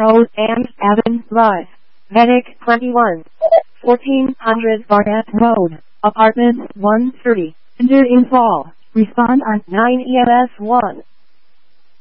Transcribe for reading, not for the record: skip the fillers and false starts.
Road and Avon Drive, Medic 21, 1400 Barnett Road, Apartment 130, Enter in Fall, respond on 9 EMS 1.